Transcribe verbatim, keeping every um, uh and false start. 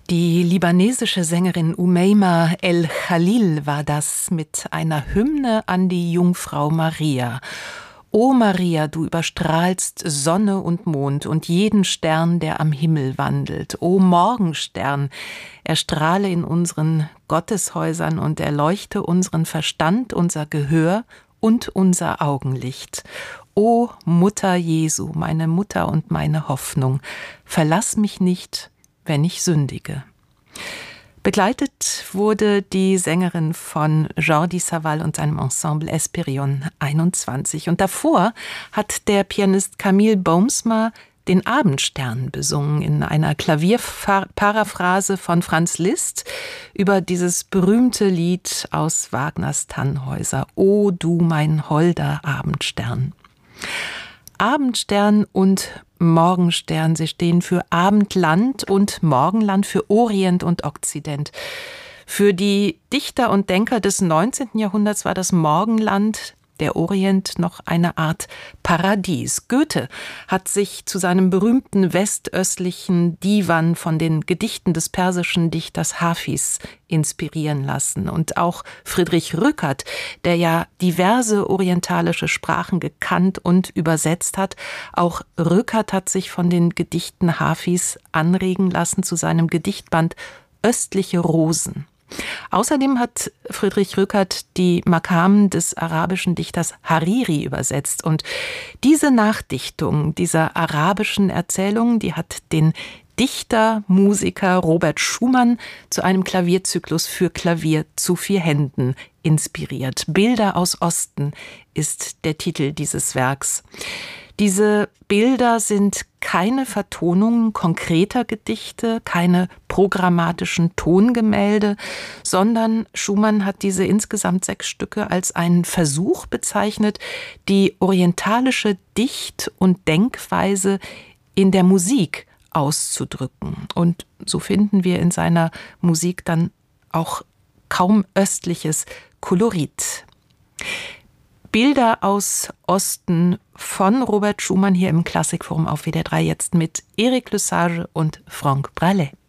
Die libanesische Sängerin Umeima El-Khalil war das mit einer Hymne an die Jungfrau Maria. O Maria, du überstrahlst Sonne und Mond und jeden Stern, der am Himmel wandelt. O Morgenstern, erstrahle in unseren Gotteshäusern und erleuchte unseren Verstand, unser Gehör und unser Augenlicht. O Mutter Jesu, meine Mutter und meine Hoffnung, verlass mich nicht, wenn ich sündige. Begleitet wurde die Sängerin von Jordi Savall und seinem Ensemble Esperion einundzwanzig. Und davor hat der Pianist Camille Boomsma den Abendstern besungen in einer Klavierparaphrase von Franz Liszt über dieses berühmte Lied aus Wagners Tannhäuser, O du mein holder Abendstern. Abendstern und Morgenstern, sie stehen für Abendland und Morgenland, für Orient und Okzident. Für die Dichter und Denker des neunzehnten Jahrhunderts war das Morgenland, der Orient, noch eine Art Paradies. Goethe hat sich zu seinem berühmten westöstlichen Divan von den Gedichten des persischen Dichters Hafiz inspirieren lassen. Und auch Friedrich Rückert, der ja diverse orientalische Sprachen gekannt und übersetzt hat, auch Rückert hat sich von den Gedichten Hafiz anregen lassen zu seinem Gedichtband Östliche Rosen. Außerdem hat Friedrich Rückert die Makamen des arabischen Dichters Hariri übersetzt. Und diese Nachdichtung dieser arabischen Erzählungen, die hat den Dichter, Musiker Robert Schumann zu einem Klavierzyklus für Klavier zu vier Händen inspiriert. Bilder aus Osten ist der Titel dieses Werks. Diese Bilder sind keine Vertonungen konkreter Gedichte, keine programmatischen Tongemälde, sondern Schumann hat diese insgesamt sechs Stücke als einen Versuch bezeichnet, die orientalische Dicht- und Denkweise in der Musik auszudrücken. Und so finden wir in seiner Musik dann auch kaum östliches Kolorit. Bilder aus Osten von Robert Schumann hier im Klassikforum auf W D R drei, jetzt mit Eric Lesage und Franck Brallet.